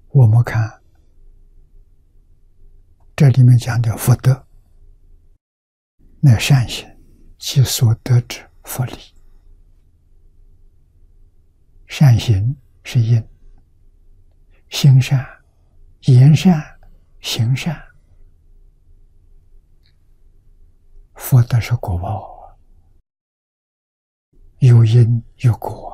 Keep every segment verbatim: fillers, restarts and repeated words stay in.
我们看这里面讲的福德，那善行其所得之福利。善行是因，行善、言善、行善，福德是果报，有因有果。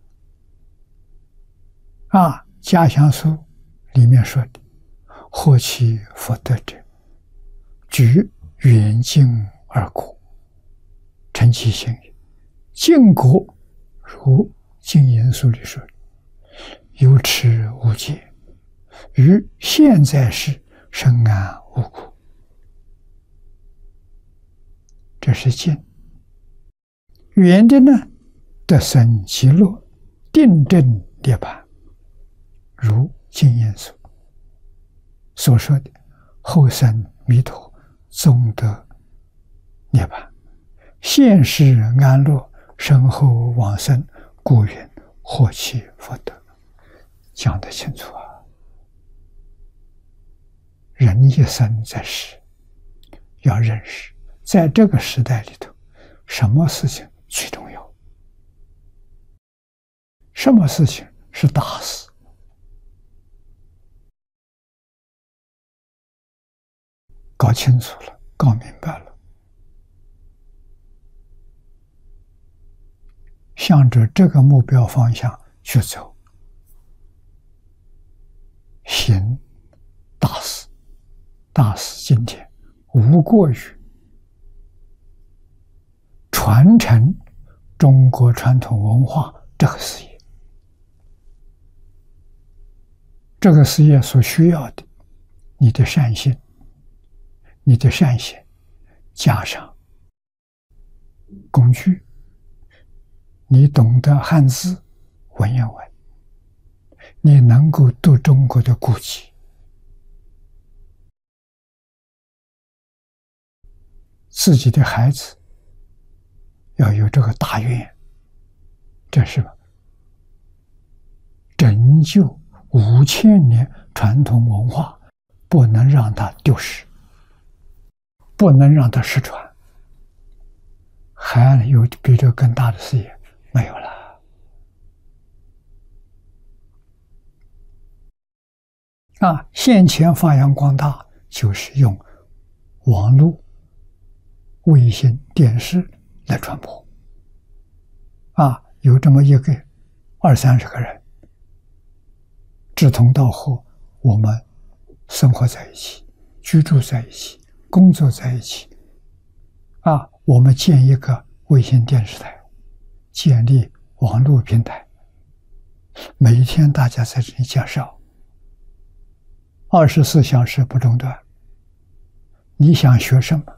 啊，家详书里面说的，获其福德者，居远近而果，成其行也。近果如经言书里说，有持无戒，于现在世深谙无苦。这是近。远的呢，得生极乐，定正涅槃，如经言书所说的后生弥陀终得涅槃，现世安乐，身后往生，故云获其福德。讲得清楚啊！人一生在世，要认识，在这个时代里头，什么事情最重要？什么事情是大事？搞清楚了，搞明白了，向着这个目标方向去走，行大事。大事今天无过于传承中国传统文化这个事业。这个事业所需要的，你的善心，你的善行，加上工具，你懂得汉字文言文，你能够读中国的古籍，自己的孩子要有这个大愿，这是拯救五千年传统文化，不能让它丢失，不能让它失传。还有比这更大的事业没有了啊！现前发扬光大，就是用网络、卫星、电视来传播啊！有这么一个二三十个人志同道合，我们生活在一起，居住在一起，工作在一起啊！我们建一个卫星电视台，建立网络平台，每天大家在这里介绍，二十四小时不中断。你想学什么，